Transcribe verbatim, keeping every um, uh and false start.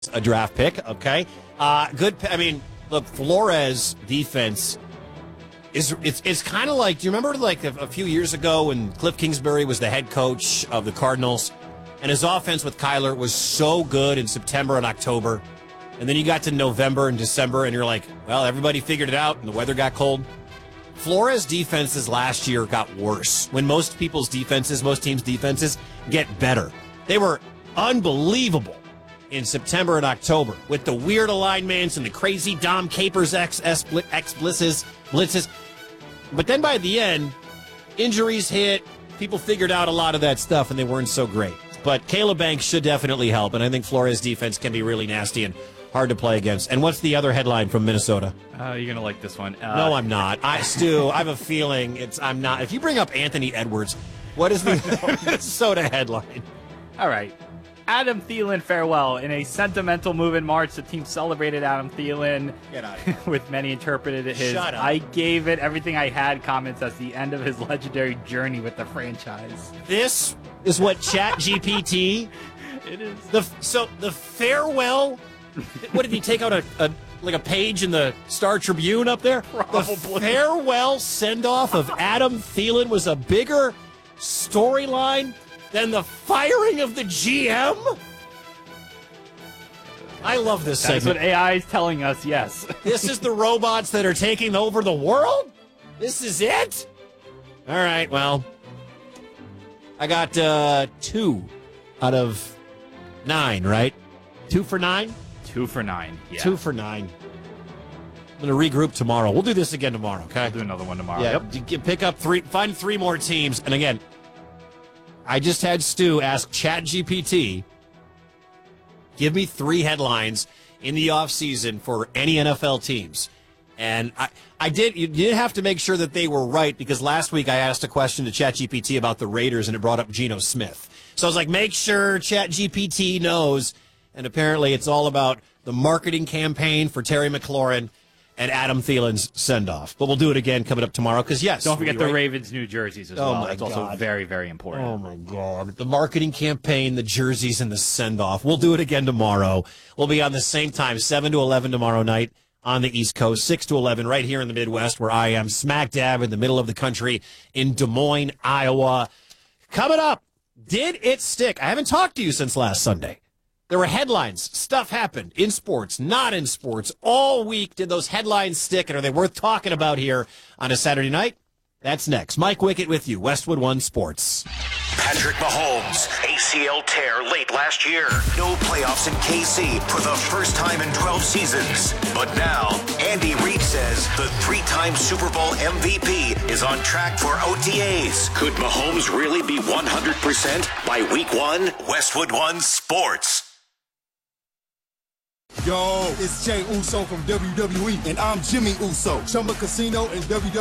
a draft pick, okay? Uh, good. I mean, look, Flores' defense is it's it's kind of like. Do you remember like a, a few years ago when Cliff Kingsbury was the head coach of the Cardinals, and his offense with Kyler was so good in September and October, and then you got to November and December, and you're like, well, everybody figured it out, and the weather got cold. Flores' defenses last year got worse when most people's defenses, most teams' defenses, get better. They were unbelievable in September and October with the weird alignments and the crazy Dom Capers X, X, X blitzes, blitzes. But then by the end, injuries hit. People figured out a lot of that stuff, and they weren't so great. But Caleb Banks should definitely help, and I think Flores' defense can be really nasty and hard to play against. And what's the other headline from Minnesota? Uh, you're going to like this one. Uh, no, I'm not. I, Stu, I have a feeling it's I'm not. If you bring up Anthony Edwards, what is the Minnesota headline? All right. Adam Thielen farewell. In a sentimental move in March, the team celebrated Adam Thielen. Get out of here. With many interpreted his Shut up. I gave it everything I had comments as the end of his legendary journey with the franchise. This is what ChatGPT. It is. The so the farewell. What did he take out a, a like a page in the Star Tribune up there? Probably. The farewell send off of Adam Thielen was a bigger storyline than the firing of the G M. I love this That's segment. what A I is telling us, yes. This is the robots that are taking over the world? This is it? All right, well, I got uh, two out of nine, right? Two for nine? Two for nine. Yeah. Two for nine. I'm going to regroup tomorrow. We'll do this again tomorrow, okay? We'll do another one tomorrow. Yeah, Yep. d- pick up three, find three more teams. And again, I just had Stu ask ChatGPT, give me three headlines in the offseason for any N F L teams. And I, I did, you did have to make sure that they were right because last week I asked a question to ChatGPT about the Raiders and it brought up Geno Smith. So I was like, make sure ChatGPT knows. And apparently it's all about the marketing campaign for Terry McLaurin and Adam Thielen's send-off. But we'll do it again coming up tomorrow because, yes. Don't forget we'll the right. Ravens' new jerseys as Oh well. my That's also God. very, very important. Oh, my God. The marketing campaign, the jerseys, and the send-off. We'll do it again tomorrow. We'll be on the same time, seven to eleven tomorrow night on the East Coast, six to eleven right here in the Midwest where I am smack dab in the middle of the country in Des Moines, Iowa. Coming up, did it stick? I haven't talked to you since last Sunday. There were headlines. Stuff happened in sports, not in sports. All week, did those headlines stick, and are they worth talking about here on a Saturday night? That's next. Mike Wickett with you, Westwood One Sports. Patrick Mahomes, A C L tear late last year. No playoffs in K C for the first time in twelve seasons. But now, Andy Reid says the three-time Super Bowl M V P is on track for O T As. Could Mahomes really be one hundred percent by week one? Westwood One Sports. Yo, it's Jay Uso from W W E, and I'm Jimmy Uso. Chumba Casino and W W E.